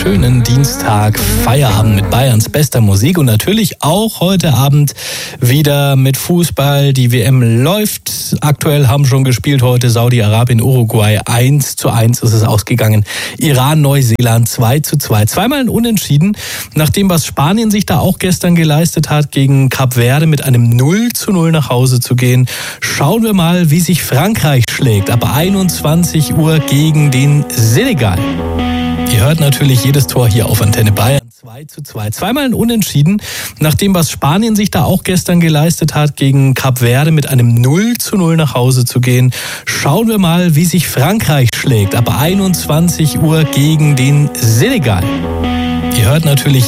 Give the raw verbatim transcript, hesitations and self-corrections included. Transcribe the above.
schönen Dienstag, Feierabend mit Bayerns bester Musik und natürlich auch heute Abend wieder mit Fußball. Die W M läuft. Aktuell haben schon gespielt heute Saudi-Arabien, Uruguay. eins zu eins ist es ausgegangen. Iran, Neuseeland zwei zu zwei. Zweimal ein Unentschieden. Nach dem, was Spanien sich da auch gestern geleistet hat, gegen Kap Verde mit einem null zu null nach Hause zu gehen. Schauen wir mal, wie sich Frankreich schlägt. Ab einundzwanzig Uhr gegen den Senegal. Ihr hört natürlich jedes Tor hier auf Antenne Bayern. zwei zu zwei. Zweimal ein Unentschieden. Nach dem, was Spanien sich da auch gestern geleistet hat, gegen Kap Verde mit einem null zu null nach Hause zu gehen. Schauen wir mal, wie sich Frankreich schlägt. Ab einundzwanzig Uhr gegen den Senegal. Ihr hört natürlich